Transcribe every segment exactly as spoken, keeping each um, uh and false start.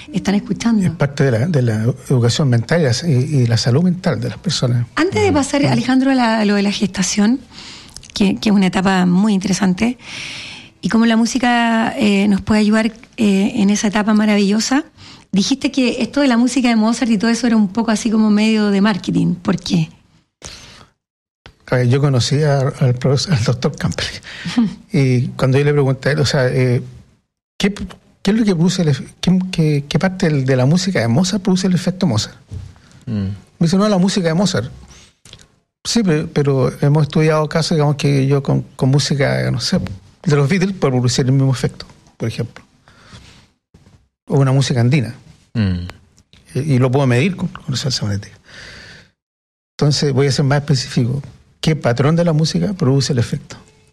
están escuchando. Es parte de la, de la educación mental y la, y la salud mental de las personas. Antes de pasar, Alejandro, a, la, a lo de la gestación, que, que es una etapa muy interesante, y cómo la música eh, nos puede ayudar eh, en esa etapa maravillosa, dijiste que esto de la música de Mozart y todo eso era un poco así como medio de marketing. ¿Por qué? Yo conocí al, al, profesor, al doctor Campbell y cuando yo le pregunté a él, o sea, eh, ¿qué, ¿qué es lo que produce, el, qué, qué, qué parte de la música de Mozart produce el efecto Mozart? Mm. Me dice, no, la música de Mozart. Sí, pero, pero hemos estudiado casos, digamos, que yo con, con música, no sé, de los Beatles puedo producir el mismo efecto, por ejemplo. O una música andina. Mm. Y, y lo puedo medir con, con resonancia magnética. Entonces voy a ser más específico. ¿Qué patrón de la música produce el efecto?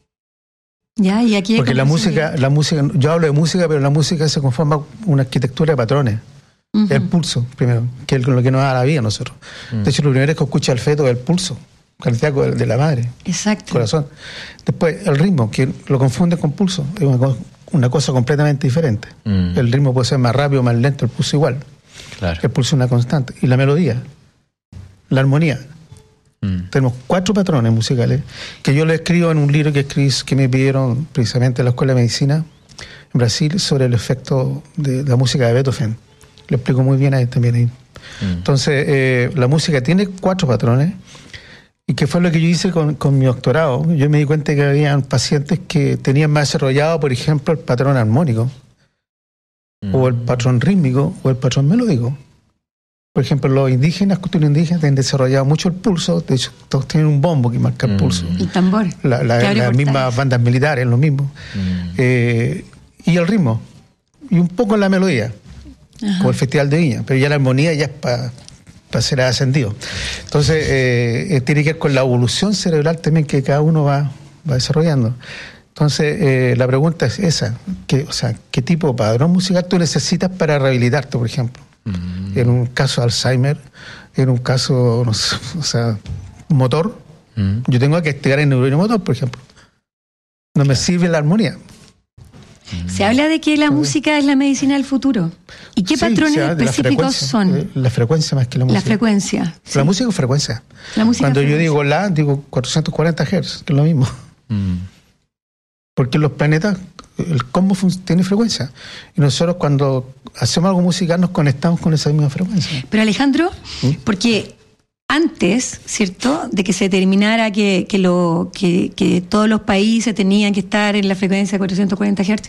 Ya, y aquí porque la música, la música, yo hablo de música, pero la música se conforma una arquitectura de patrones. Uh-huh. El pulso, primero, que es lo que nos da la vida a nosotros. Uh-huh. De hecho, lo primero es que escucha el feto del pulso cardíaco de, de la madre. Exacto. Corazón. Después, el ritmo, que lo confunde con pulso, es una, una cosa completamente diferente. Uh-huh. El ritmo puede ser más rápido o más lento, el pulso igual. Claro. El pulso es una constante. Y la melodía, la armonía. Mm. Tenemos cuatro patrones musicales que yo lo escribo en un libro que escribí, que me pidieron precisamente en la Escuela de Medicina en Brasil sobre el efecto de la música de Beethoven. Lo explico muy bien ahí también. Ahí. Mm. Entonces, eh, la música tiene cuatro patrones y que fue lo que yo hice con, con mi doctorado. Yo me di cuenta que había pacientes que tenían más desarrollado, por ejemplo, el patrón armónico mm. o el patrón rítmico o el patrón melódico. Por ejemplo, los indígenas, culturas indígenas, han desarrollado mucho el pulso. De hecho, todos tienen un bombo que marca el mm. pulso. El tambor. La, la, las mismas bandas militares, lo mismo. Mm. Eh, y el ritmo. Y un poco la melodía. Ajá. Como el Festival de Viña. Pero ya la armonía ya es para pa ser ascendido. Entonces, eh, tiene que ver con la evolución cerebral también que cada uno va, va desarrollando. Entonces, eh, la pregunta es esa. Que, o sea, ¿qué tipo de padrón musical tú necesitas para rehabilitarte, por ejemplo? Mm. En un caso de Alzheimer, en un caso, no sé, o sea, motor, mm. yo tengo que activar el neuromotor, por ejemplo. No me sirve la armonía. Se habla de que la música es la medicina del futuro. ¿Y qué sí, patrones específicos son? La frecuencia más que la música. La frecuencia. La sí. música es frecuencia. La música Cuando frecuencia. yo digo la, digo cuatrocientos cuarenta hertz, que es lo mismo. Mm. Porque los planetas, el cosmos tiene frecuencia. Y nosotros cuando hacemos algo musical nos conectamos con esa misma frecuencia. Pero Alejandro, ¿Mm? porque antes, ¿cierto?, de que se determinara que, que, lo, que, que todos los países tenían que estar en la frecuencia de cuatrocientos cuarenta hertz,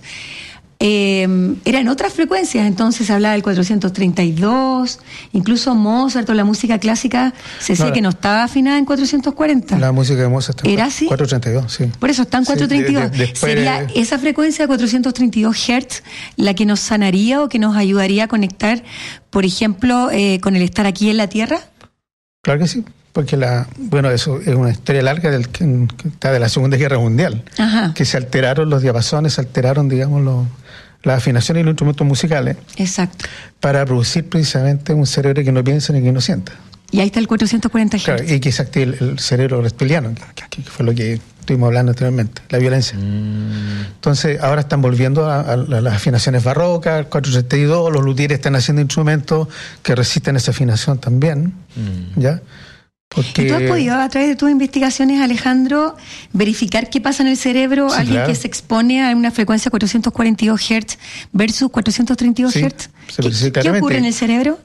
eh, eran otras frecuencias. Entonces se hablaba del cuatrocientos treinta y dos, incluso Mozart o la música clásica se decía no, la, que no estaba afinada en cuatrocientos cuarenta. La música de Mozart está en ¿Era así? cuatrocientos treinta y dos, sí. Por eso está en cuatrocientos treinta y dos. Sí, de, de, después... ¿Sería esa frecuencia de cuatrocientos treinta y dos hertz la que nos sanaría o que nos ayudaría a conectar, por ejemplo, eh, con el estar aquí en la Tierra? Claro que sí. Porque la, bueno, eso es una historia larga del que, que está de la Segunda Guerra Mundial. Ajá. Que se alteraron los diapasones, se alteraron, digamos, los, las afinaciones y los instrumentos musicales. Exacto. Para producir precisamente un cerebro que no piensa ni que no sienta. Y ahí está el cuatrocientos cuarenta hertz. Claro, y que se active el, el cerebro reptiliano, que, que fue lo que estuvimos hablando anteriormente, la violencia. Mm. Entonces, ahora están volviendo a, a, a las afinaciones barrocas, el cuatrocientos treinta y dos, los luthieres están haciendo instrumentos que resisten esa afinación también, mm. ¿ya? Porque... ¿Y tú has podido, a través de tus investigaciones, Alejandro, verificar qué pasa en el cerebro? Sí, alguien claro. que se expone a una frecuencia cuatrocientos cuarenta y dos hertz versus cuatrocientos treinta y dos hertz. Sí, ¿Qué, sí, ¿Qué ocurre en el cerebro?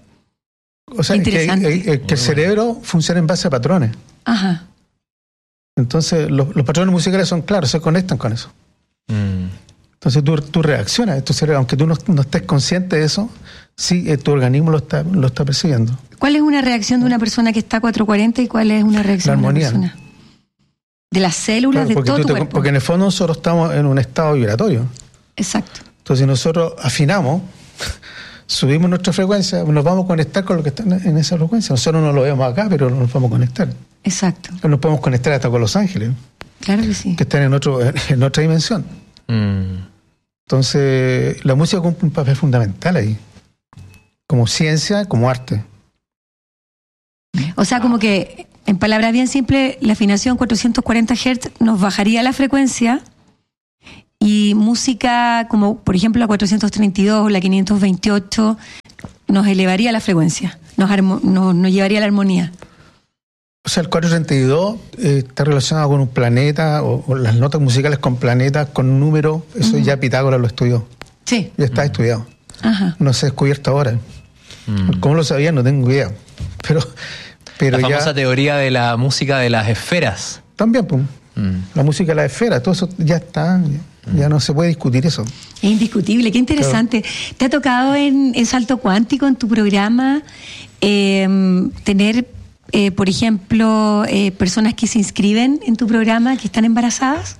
O sea, Interesante. Que, que, que el cerebro funciona en base a patrones. Ajá. Entonces, los, los patrones musicales son claros, se conectan con eso. Mm. Entonces, tú, tú reaccionas, tu cerebro, aunque tú no, no estés consciente de eso, sí, tu organismo lo está, lo está percibiendo. ¿Cuál es una reacción de una persona que está a cuatrocientos cuarenta y cuál es una reacción de una persona? De las células, claro, de todo tu te, cuerpo. Porque en el fondo nosotros estamos en un estado vibratorio. Exacto. Entonces, si nosotros afinamos, subimos nuestra frecuencia, nos vamos a conectar con lo que está en esa frecuencia. Nosotros no lo vemos acá, pero nos vamos a conectar. Exacto. Nos podemos conectar hasta con los ángeles. Claro que sí. Que están en, otro, en otra dimensión. Mm. Entonces, la música cumple un papel fundamental ahí. Como ciencia, como arte. O sea, como que, en palabras bien simples, la afinación cuatrocientos cuarenta hertz nos bajaría la frecuencia y música como, por ejemplo, la cuatrocientos treinta y dos o la quinientos veintiocho nos elevaría la frecuencia, nos, armo, nos, nos llevaría a la armonía. O sea, el cuatrocientos treinta y dos eh, está relacionado con un planeta, o, o las notas musicales con planetas, con números, eso uh-huh. ya Pitágoras lo estudió. Sí. Ya está uh-huh. estudiado. Ajá. No se ha descubierto ahora. Uh-huh. ¿Cómo lo sabía? No tengo idea. Pero, pero la famosa ya... teoría de la música de las esferas. También, pues. Uh-huh. La música de las esferas, todo eso ya está... Ya no se puede discutir eso. Es indiscutible, qué interesante. Claro. ¿Te ha tocado en, en Salto Cuántico, en tu programa, eh, tener, eh, por ejemplo, eh, personas que se inscriben en tu programa que están embarazadas?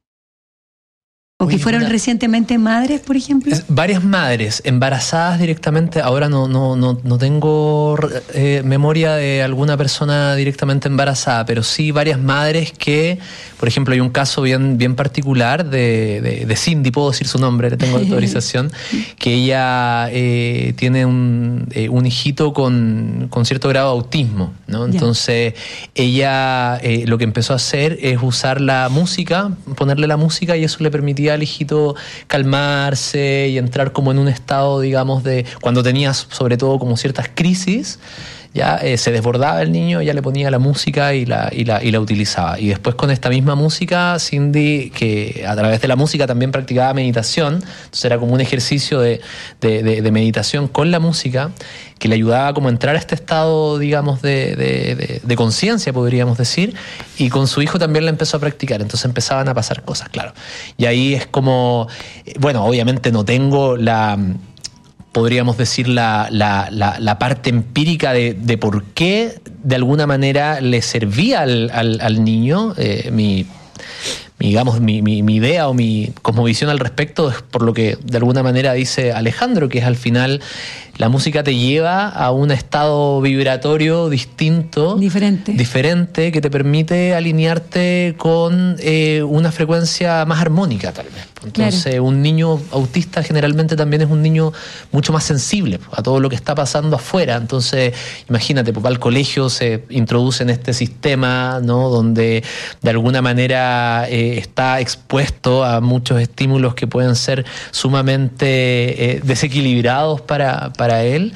¿O Oye, que fueron una... recientemente madres, por ejemplo? Varias madres embarazadas directamente. Ahora no no no, no tengo eh, memoria de alguna persona directamente embarazada, pero sí varias madres que, por ejemplo, hay un caso bien bien particular de, de, de Cindy, puedo decir su nombre, le tengo autorización, que ella eh, tiene un, eh, un hijito con, con cierto grado de autismo, ¿no? Entonces, yeah. ella eh, lo que empezó a hacer es usar la música, ponerle la música, y eso le permitía al hijito calmarse y entrar como en un estado, digamos, de cuando tenías sobre todo como ciertas crisis, ya eh, se desbordaba el niño, ya le ponía la música y la, y la y la utilizaba. Y después con esta misma música, Cindy, que a través de la música también practicaba meditación, entonces era como un ejercicio de, de, de, de meditación con la música, que le ayudaba como a entrar a este estado, digamos, de, de, de, de conciencia, podríamos decir, y con su hijo también la empezó a practicar, entonces empezaban a pasar cosas, claro. Y ahí es como, bueno, obviamente no tengo la... podríamos decir la, la, la, la parte empírica de, de por qué de alguna manera le servía al, al, al niño. Eh, mi, mi, digamos, mi, mi, mi idea o mi cosmovisión al respecto es por lo que de alguna manera dice Alejandro, que es al final la música te lleva a un estado vibratorio distinto, diferente, diferente que te permite alinearte con eh, una frecuencia más armónica, tal vez. Entonces, claro. un niño autista generalmente también es un niño mucho más sensible a todo lo que está pasando afuera. Entonces, imagínate, pues, al colegio se introduce en este sistema, ¿no? Donde de alguna manera eh, está expuesto a muchos estímulos que pueden ser sumamente eh, desequilibrados para, para él.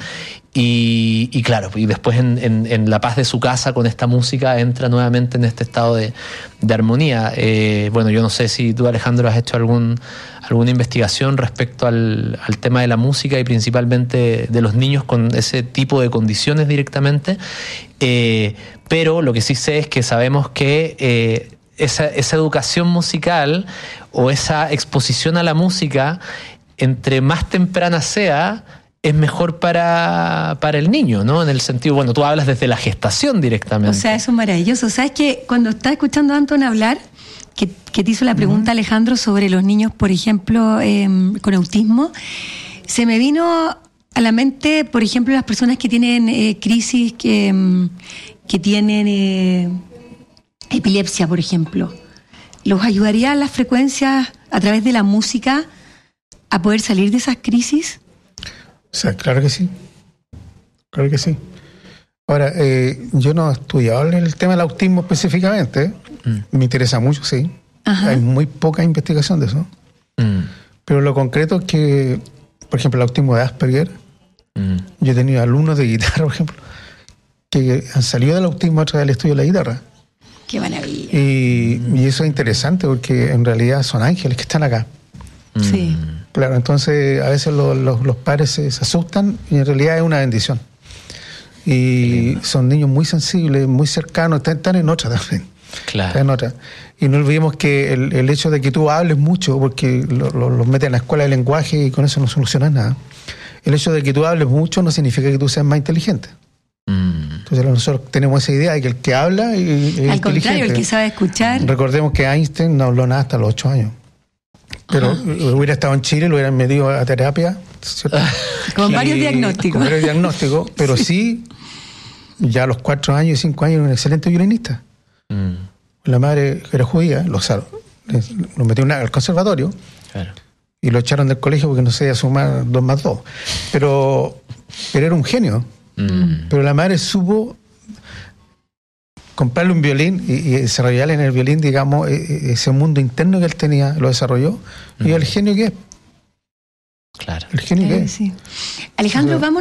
Y, y claro, y después en, en, en la paz de su casa con esta música entra nuevamente en este estado de, de armonía. Eh, bueno, yo no sé si tú, Alejandro, has hecho algún, alguna investigación respecto al, al tema de la música y principalmente de los niños con ese tipo de condiciones directamente, eh, pero lo que sí sé es que sabemos que eh, esa, esa educación musical o esa exposición a la música, entre más temprana sea, es mejor para, para el niño, ¿no? En el sentido, bueno, tú hablas desde la gestación directamente. O sea, eso es maravilloso. ¿Sabes que cuando estaba escuchando a Anton hablar, que, que te hizo la pregunta, uh-huh. Alejandro, sobre los niños, por ejemplo, eh, con autismo, se me vino a la mente, por ejemplo, las personas que tienen eh, crisis, que, que tienen eh, epilepsia, por ejemplo. ¿Los ayudaría las frecuencias a través de la música a poder salir de esas crisis? O sea, claro que sí. Claro que sí. Ahora, eh, yo no he estudiado el tema del autismo específicamente. Mm. Me interesa mucho, sí. Ajá. Hay muy poca investigación de eso. Mm. Pero lo concreto es que, por ejemplo, el autismo de Asperger, mm. yo he tenido alumnos de guitarra, por ejemplo, que han salido del autismo a través del estudio de la guitarra. ¡Qué maravilla! Y, mm. y eso es interesante porque en realidad son ángeles que están acá. Mm. Sí. Claro, entonces a veces los, los, los padres se, se asustan y en realidad es una bendición. Y son niños muy sensibles, muy cercanos, están, están en otra también. Claro. Están en otra. Y no olvidemos que el, el hecho de que tú hables mucho, porque los lo, lo meten en la escuela de lenguaje y con eso no solucionas nada. El hecho de que tú hables mucho no significa que tú seas más inteligente. Mm. Entonces nosotros tenemos esa idea de que el que habla es Al contrario, el que sabe escuchar. Recordemos que Einstein no habló nada hasta los ocho años. Pero Ajá. hubiera estado en Chile, lo hubieran medido a terapia, ¿cierto? Con y, varios diagnósticos. Con varios diagnósticos, pero sí. sí, ya a los cuatro años y cinco años, era un excelente violinista. Mm. La madre, que era judía, lo, lo metió al conservatorio, claro. Y lo echaron del colegio porque no sabía sumar dos más dos. Pero, pero era un genio. Mm. Pero la madre supo comprarle un violín y, y desarrollarle en el violín, digamos, ese mundo interno que él tenía, lo desarrolló. Mm. Y el genio que es. Claro. El genio claro que es. Sí. Alejandro, vamos